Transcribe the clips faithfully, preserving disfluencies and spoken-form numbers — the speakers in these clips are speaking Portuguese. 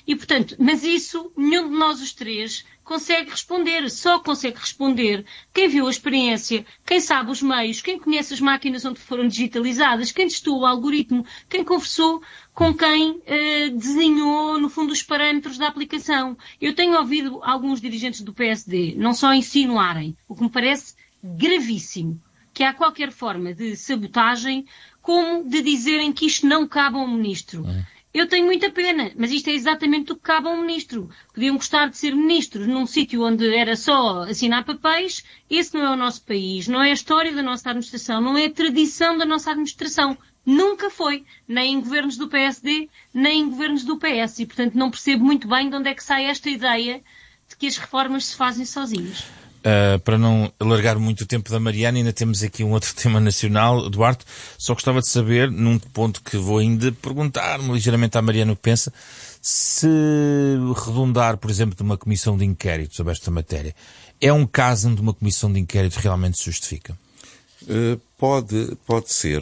E, portanto, mas isso, nenhum de nós os três consegue responder. Só consegue responder quem viu a experiência, quem sabe os meios, quem conhece as máquinas onde foram digitalizadas, quem testou o algoritmo, quem conversou com quem eh, desenhou, no fundo, os parâmetros da aplicação. Eu tenho ouvido alguns dirigentes do P S D não só insinuarem, o que me parece gravíssimo, que há qualquer forma de sabotagem, como de dizerem que isto não cabe a um ministro. É. Eu tenho muita pena, mas isto é exatamente o que cabe a um ministro. Podiam gostar de ser ministros num sítio onde era só assinar papéis. Esse não é o nosso país, não é a história da nossa administração, não é a tradição da nossa administração. Nunca foi, nem em governos do P S D, nem em governos do P S. E, portanto, não percebo muito bem de onde é que sai esta ideia de que as reformas se fazem sozinhas. Uh, para não alargar muito o tempo da Mariana, ainda temos aqui um outro tema nacional. Duarte, só gostava de saber, num ponto que vou ainda perguntar-me ligeiramente à Mariana o que pensa, se redundar, por exemplo, de uma comissão de inquérito sobre esta matéria, é um caso onde uma comissão de inquérito realmente se justifica? Uh, pode, pode ser,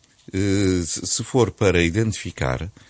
uh, se for para identificar uh,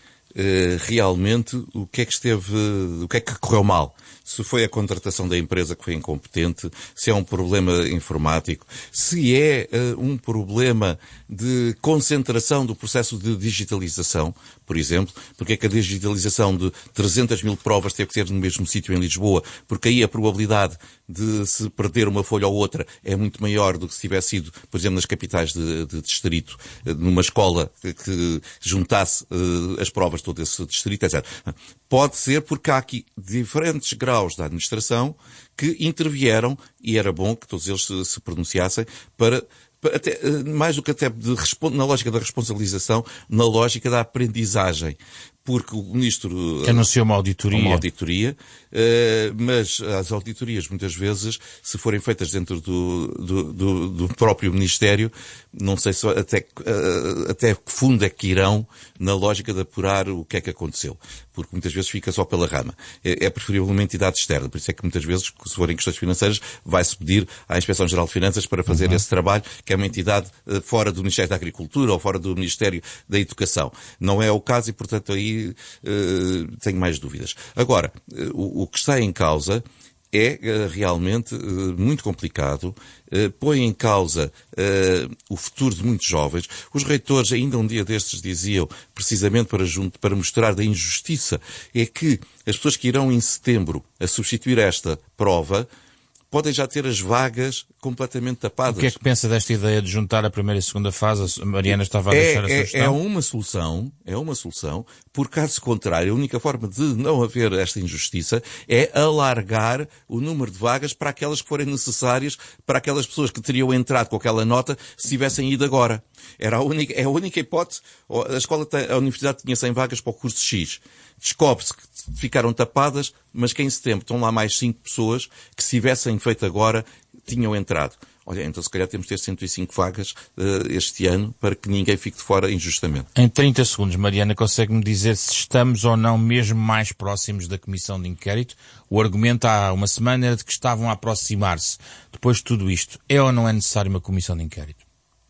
realmente o que é que esteve, o que é que correu mal. Se foi a contratação da empresa que foi incompetente, se é um problema informático, se é uh, um problema de concentração do processo de digitalização, por exemplo, porque é que a digitalização de trezentas mil provas teve que ser no mesmo sítio em Lisboa, porque aí a probabilidade de se perder uma folha ou outra é muito maior do que se tivesse sido, por exemplo, nas capitais de, de distrito, numa escola que, que juntasse uh, as provas de todo esse distrito, etcétera. Pode ser porque há aqui diferentes graus da administração que intervieram, e era bom que todos eles se, se pronunciassem, para, para até, mais do que até de, na lógica da responsabilização, na lógica da aprendizagem. Porque o ministro... Que anunciou uma auditoria. Uma auditoria, uh, mas as auditorias, muitas vezes, se forem feitas dentro do, do, do, do próprio Ministério, não sei se até, uh, até que fundo é que irão na lógica de apurar o que é que aconteceu. Porque muitas vezes fica só pela rama. É, é preferível uma entidade externa. Por isso é que muitas vezes, se forem questões financeiras, vai-se pedir à Inspeção-Geral de Finanças para fazer uhum. esse trabalho, que é uma entidade uh, fora do Ministério da Agricultura ou fora do Ministério da Educação. Não é o caso e, portanto, aí Uh, tenho mais dúvidas. Agora, uh, o, o que está em causa é uh, realmente uh, muito complicado, uh, põe em causa uh, o futuro de muitos jovens. Os reitores ainda um dia destes diziam, precisamente para, junto, para mostrar da injustiça, é que as pessoas que irão em setembro a substituir esta prova podem já ter as vagas completamente tapadas. O que é que pensa desta ideia de juntar a primeira e a segunda fase? A Mariana estava a é, deixar a é, sugestão. É uma solução, é uma solução, por caso contrário, a única forma de não haver esta injustiça é alargar o número de vagas para aquelas que forem necessárias para aquelas pessoas que teriam entrado com aquela nota se tivessem ido agora. Era a única, é a única hipótese. A escola, a universidade tinha cem vagas para o curso X. Descobre-se que ficaram tapadas, mas que em setembro estão lá mais cinco pessoas que se tivessem feito agora tinham entrado. Olha, então se calhar temos de ter cento e cinco vagas uh, este ano para que ninguém fique de fora injustamente. Em trinta segundos, Mariana, consegue-me dizer se estamos ou não mesmo mais próximos da comissão de inquérito? O argumento há uma semana era de que estavam a aproximar-se. Depois de tudo isto, é ou não é necessário uma comissão de inquérito?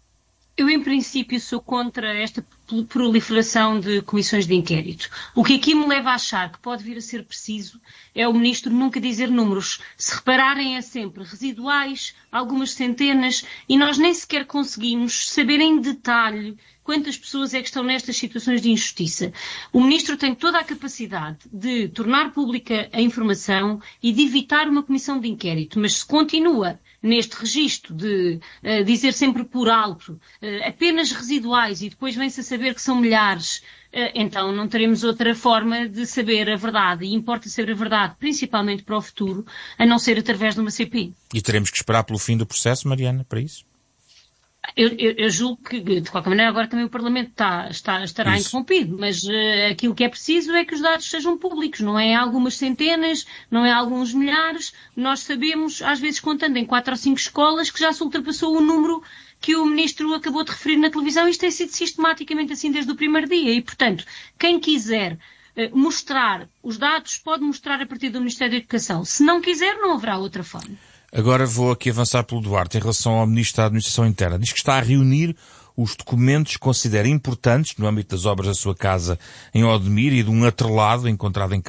Eu, em princípio, sou contra esta proliferação de comissões de inquérito. O que aqui me leva a achar que pode vir a ser preciso é o Ministro nunca dizer números. Se repararem, é sempre residuais, algumas centenas, e nós nem sequer conseguimos saber em detalhe quantas pessoas é que estão nestas situações de injustiça. O Ministro tem toda a capacidade de tornar pública a informação e de evitar uma comissão de inquérito, mas se continua neste registro de uh, dizer sempre por alto, uh, apenas residuais, e depois vem-se a saber que são milhares, uh, então não teremos outra forma de saber a verdade, e importa saber a verdade, principalmente para o futuro, a não ser através de uma C P I. E teremos que esperar pelo fim do processo, Mariana, para isso? Eu, eu, eu julgo que, de qualquer maneira, agora também o Parlamento está, está, estará Isso. interrompido, mas uh, aquilo que é preciso é que os dados sejam públicos, não é algumas centenas, não é alguns milhares. Nós sabemos, às vezes contando em quatro ou cinco escolas, que já se ultrapassou o número que o Ministro acabou de referir na televisão. Isto tem sido sistematicamente assim desde o primeiro dia e, portanto, quem quiser uh, mostrar os dados pode mostrar a partir do Ministério da Educação. Se não quiser, não haverá outra forma. Agora vou aqui avançar pelo Duarte em relação ao Ministro da Administração Interna. Diz que está a reunir os documentos que considera importantes no âmbito das obras da sua casa em Odmir e de um atrelado encontrado em